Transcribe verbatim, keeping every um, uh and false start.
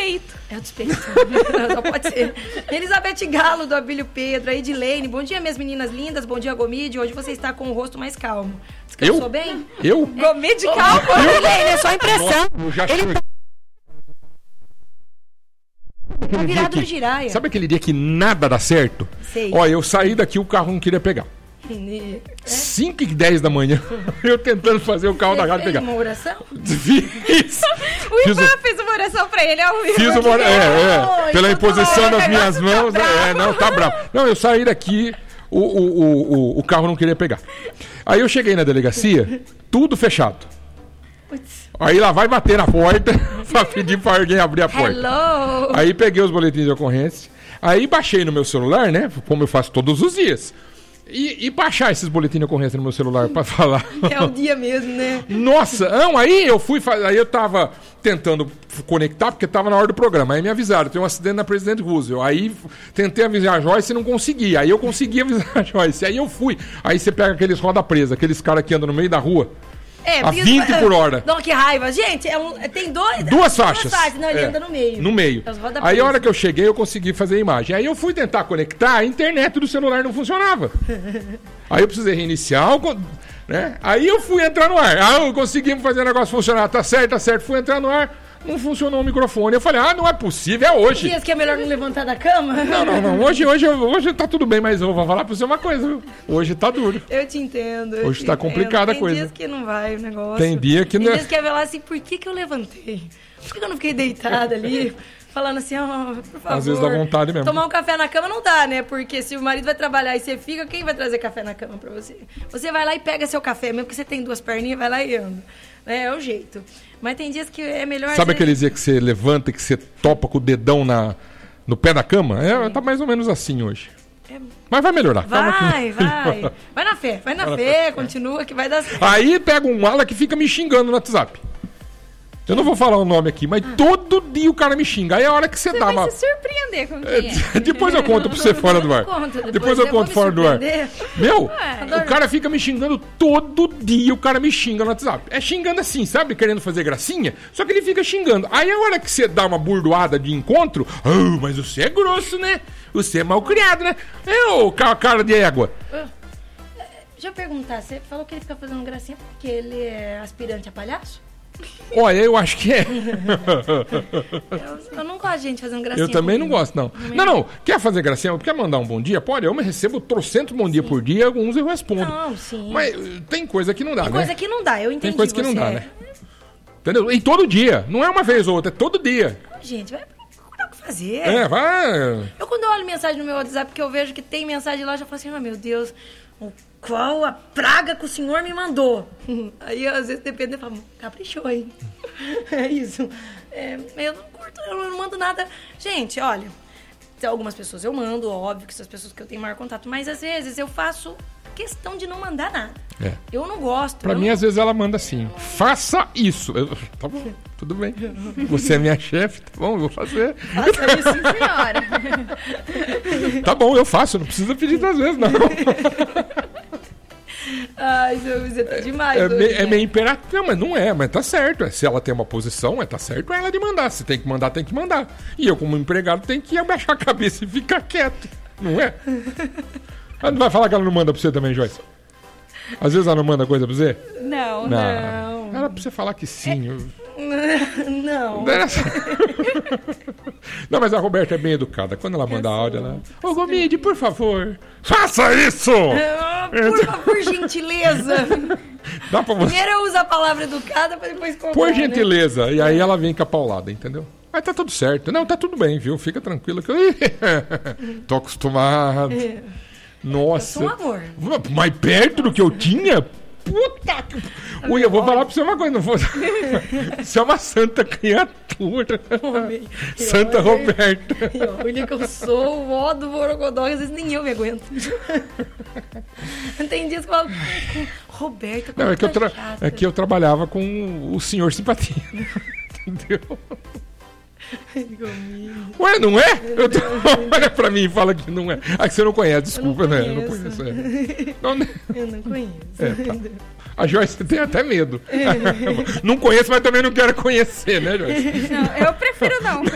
peito. É o dos peitos. Só pode ser. Elizabeth Galo, do Abílio Pedro, a Edilene. Bom dia, minhas meninas lindas. Bom dia, Gomide. Hoje você está com o rosto mais calmo. Descansou Eu? bem? Eu? É. Gomide calmo. Edilene, é só impressão. Eu já Ele chorei. tá Aquele dia virado que- no giraia. Sabe aquele dia que nada dá certo? Sei. Ó, eu saí daqui, o carro não queria pegar. É? cinco e dez da manhã, eu tentando fazer o carro da rádio Fez pegar. uma oração? Fiz. O Fiz Ivan o- fez uma oração pra ele ao vivo. Fiz uma hora, é, é, pela então tá imposição bom, das o minhas negócio mãos, tá é, bravo. não, tá bravo. Não, eu saí daqui, o, o, o, o, o carro não queria pegar. Aí eu cheguei na delegacia, tudo fechado. Putz. Aí lá vai bater na porta pra pedir pra alguém abrir a porta. Hello. Aí peguei os boletins de ocorrência, aí baixei no meu celular, né, como eu faço todos os dias. E, e baixar esses boletins de ocorrência no meu celular pra falar. É o dia mesmo, né? Nossa, não, aí eu fui, fa- aí eu tava tentando f- conectar, porque tava na hora do programa. Aí me avisaram, tem um acidente na Presidente Roosevelt. Aí f- tentei avisar a Joyce e não consegui. Aí eu consegui avisar a Joyce. Aí eu fui. Aí você pega aqueles roda presa, aqueles caras que andam no meio da rua. É, A bis- vinte por hora. Não, que raiva. Gente, é um, tem dois, Duas faixas. Duas faixas. Não, ele É, anda no meio. No meio. É os roda Aí a presa. hora que eu cheguei, eu consegui fazer a imagem. Aí eu fui tentar conectar, a internet do celular não funcionava. Aí eu precisei reiniciar, o co- né? Aí eu fui entrar no ar. Ah, eu consegui fazer o negócio funcionar. Tá certo, tá certo. Fui entrar no ar, não funcionou o microfone. Eu falei, ah, não é possível, é hoje. Dias que é melhor não levantar da cama? Não, não, não. Hoje, hoje, hoje tá tudo bem, mas eu vou falar pra você uma coisa, viu? Hoje tá duro. Eu te entendo. eu Hoje te tá entendo. complicada a Tem coisa. dias que não vai o negócio. Tem dia que Tem não- dias que é falar assim, por que que eu levantei? Por que que eu não fiquei deitada ali? Falando assim, ó, por favor. Às vezes dá vontade mesmo. Tomar um café na cama não dá, né? Porque se o marido vai trabalhar e você fica, quem vai trazer café na cama pra você? Você vai lá e pega seu café, mesmo que você tem duas perninhas, vai lá e anda. É, é o jeito. Mas tem dias que é melhor... Sabe você- aquele dia que você levanta e que você topa com o dedão na, no pé da cama? É, tá mais ou menos assim hoje. É- Mas vai melhorar. calma que- Vai, vai. Vai na fé, vai na fé, continua que vai dar certo. Aí pega um mala que fica me xingando no WhatsApp. Eu não vou falar o nome aqui, mas todo dia o cara me xinga. Aí é a hora que você, Você dá vai uma... se surpreender com quem é. Depois eu conto pra você fora do ar. Conta depois, Depois eu eu vou conto me fora do ar. surpreender. Meu, Ué. o cara fica me xingando todo dia. O cara me xinga no WhatsApp. É xingando assim, sabe? Querendo fazer gracinha. Só que ele fica xingando. Aí a hora que você dá uma burdoada de encontro. Oh, mas você é grosso, né? Você é mal criado, né? É o ca- cara de égua. Deixa eu perguntar, você falou que ele fica fazendo gracinha porque ele é aspirante a palhaço? Olha, eu acho que é. Eu, eu não gosto de gente fazendo gracinha. Eu também não comigo. gosto, não. Não, não. Quer fazer gracinha? Quer mandar um bom dia? Pode. Eu me recebo trocentos bom dia por dia, alguns eu respondo. Não, sim. Mas eh, tem coisa que não dá, Tem né? coisa que não dá, eu entendi. Tem coisa que não você dá, é. né? Entendeu? E todo dia. Não é uma vez ou outra, é todo dia. Gente, vai procurar o que fazer. É, vai. Eu quando eu olho mensagem no meu WhatsApp, que eu vejo que tem mensagem lá, eu já falo assim, ah, meu Deus, o qual a praga que o senhor me mandou? Aí, às vezes, depende, eu falo, caprichou, hein? É isso. É, eu não curto, eu não mando nada. Gente, olha, tem algumas pessoas eu mando, óbvio que são as pessoas que eu tenho maior contato, mas às vezes eu faço questão de não mandar nada. É. Eu não gosto. Pra eu mim, não... às vezes, ela manda assim, faça isso. Eu, tá bom, tudo bem. Você é minha chefe, tá bom, eu vou fazer. Faça isso, sim, senhora. Tá bom, eu faço, não precisa pedir duas vezes, não. Ai, você tá demais. É, hoje, meio, é né? meio imperativo. Não, mas não é, mas tá certo. É, se ela tem uma posição, é, tá certo ela de mandar. Se tem que mandar, tem que mandar. E eu, como empregado, tenho que abaixar a cabeça e ficar quieto. Não é? Ela não vai falar que ela não manda pra você também, Joyce? Às vezes ela não manda coisa pra você? Não, Não. Era pra você falar que sim. eu- Não. Não, era só- Não, mas a Roberta é bem educada. Quando ela manda áudio, ela... Ô, Gomide, por favor, faça isso! Ah, por favor, gentileza. Dá pra você... Primeiro eu uso a palavra educada pra depois cobrar, Por né? gentileza. E aí ela vem com a paulada, entendeu? Mas tá tudo certo. Não, tá tudo bem, viu? Fica tranquilo que eu... Tô acostumado. Nossa. Eu sou um amor. Mais perto do que eu tinha? Puta que... Ui, eu vou falar pra você uma coisa. Não vou... Você é uma santa criatura. Homem. Santa Eu- Roberta. E olha que eu sou o ó do Borogodó, às vezes nem eu me aguento. Tem dias que eu falo, Roberta, como Não, é que, eu tá tra... chata. é que eu trabalhava com o senhor simpatia. Entendeu? Ué, não é? Eu tô... Olha pra mim e fala que não é. Ah, que você não conhece, desculpa, Eu não né? Eu não conheço. conheço. É. Não, né? Eu não conheço. É, tá. A Joyce tem até medo. Não conheço, mas também não quero conhecer, né, Joyce? Não, eu prefiro não.